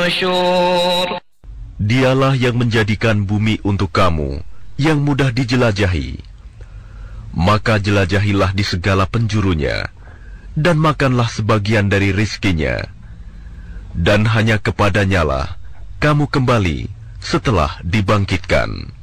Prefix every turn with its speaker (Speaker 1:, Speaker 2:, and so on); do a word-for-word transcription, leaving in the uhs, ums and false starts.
Speaker 1: Dialah yang menjadikan bumi untuk kamu, yang mudah dijelajahi. Maka jelajahilah di segala penjurunya, dan makanlah sebagian dari rizkinya. Dan hanya kepadanyalah kamu kembali setelah dibangkitkan.